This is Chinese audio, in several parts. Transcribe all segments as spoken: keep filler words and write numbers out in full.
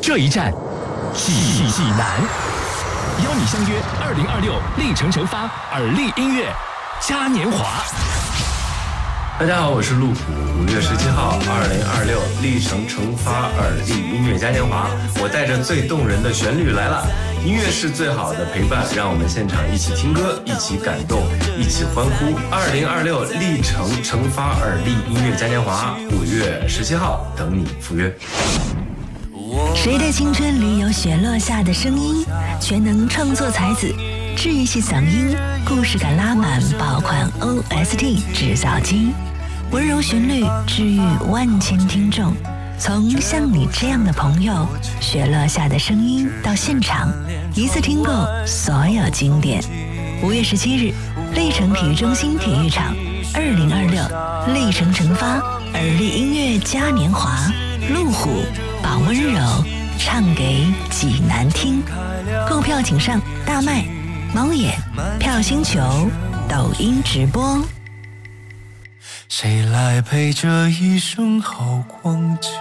这一站，济济南，邀你相约二零二六历程成发耳力音乐嘉年华。 大家好，我是路虎。五月十七号，二零二六历程成发耳力音乐嘉年华，我带着最动人的旋律来了。音乐是最好的陪伴，让我们现场一起听歌，一起感动，一起欢呼。二零二六历程成发耳力音乐嘉年华，五月十七号等你赴约。 谁的青春里有雪落下的声音？全能创作才子，治愈系嗓音，故事感拉满，爆款 O S T 制造机，温柔旋律治愈万千听众。从像你这样的朋友，雪落下的声音到现场，一次听够所有经典。五月十七日，历城体育中心体育场，二零二六历程成发耳力音乐嘉年华，路虎把温柔唱给济南听。购票请上大麦、猫眼、票星球、抖音直播。 谁来陪这一生好光景？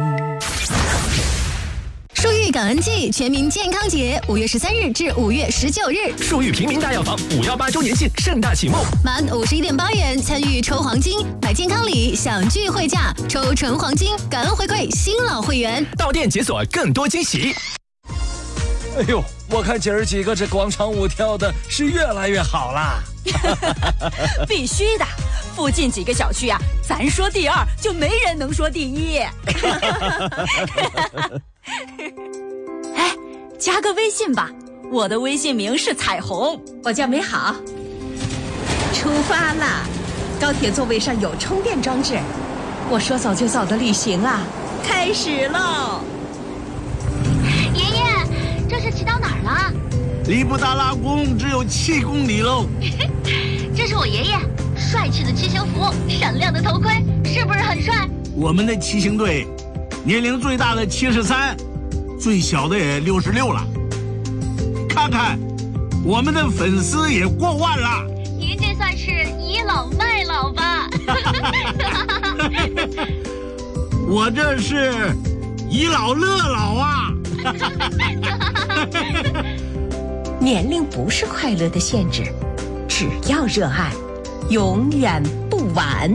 树玉感恩季全民健康节，五月十三日至五月十九日， 树玉平民大药房五幺八周年庆盛大启幕， 满五十一点八元参与抽黄金，买健康礼享聚会价，抽纯黄金，感恩回馈新老会员， 到店解锁更多惊喜。 哎呦，我看姐儿几个这广场舞跳的是越来越好啦！ 必须的，附近几个小区啊，咱说第二就没人能说第一。哎，加个微信吧，我的微信名是彩虹， 我叫美好。出发啦！高铁座位上有充电装置，我说走就走的旅行啊，开始喽！ 爷爷，这是骑到哪儿了？ 离布达拉宫只有七公里喽。 这是我爷爷，帅气的骑行服，闪亮的头盔，是不是很帅？ 我们的骑行队，年龄最大的七十三，最小的也六十六了。看看，我们的粉丝也过万了。 您这算是倚老卖老吧？ 我这是倚老乐老啊！ 年龄不是快乐的限制，只要热爱，永远不晚。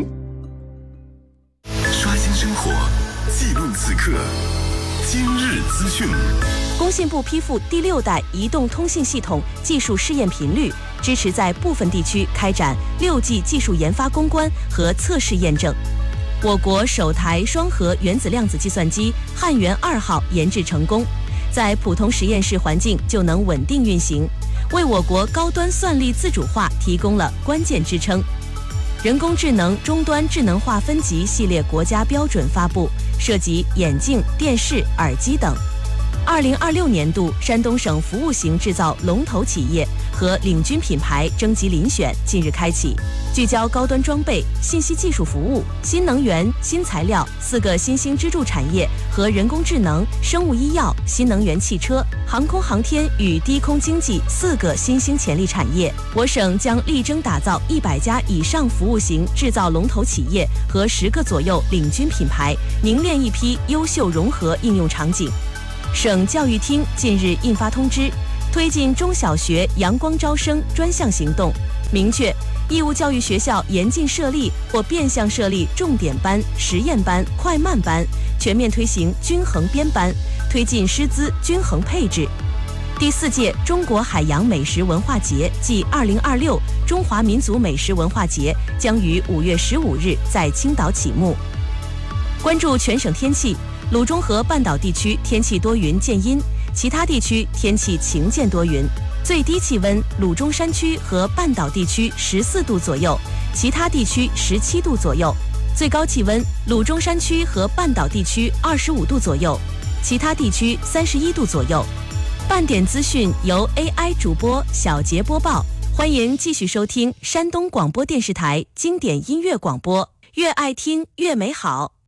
刷新生活，记录此刻，今日资讯。 工信部批复第六代移动通信系统技术试验频率，支持在部分地区开展六 G 技术研发攻关和测试验证。我国首台双核原子量子计算机汉源二号研制成功，在普通实验室环境就能稳定运行，为我国高端算力自主化提供了关键支撑。人工智能终端智能化分级系列国家标准发布，涉及眼镜、电视、耳机等。二零二六年度山东省服务型制造龙头企业和领军品牌征集遴选近日开启，聚焦高端装备、信息技术服务、新能源、新材料四个新兴支柱产业和人工智能、生物医药、新能源汽车、航空航天与低空经济四个新兴潜力产业。我省将力争打造一百家以上服务型制造龙头企业和十个左右领军品牌，凝练一批优秀融合应用场景。省教育厅近日印发通知，推进中小学阳光招生专项行动，明确义务教育学校严禁设立或变相设立重点班、实验班、快慢班，全面推行均衡编班，推进师资均衡配置。第四届中国海洋美食文化节暨二零二六中华民族美食文化节将于五月十五日在青岛启幕。关注全省天气，鲁中和半岛地区天气多云见阴，其他地区天气晴见多云。最低气温，鲁中山区和半岛地区十四度左右，其他地区十七度左右。最高气温，鲁中山区和半岛地区二十五度左右，其他地区三十一度左右。半点资讯由 A I 主播小杰播报，欢迎继续收听山东广播电视台经典音乐广播，越爱听越美好。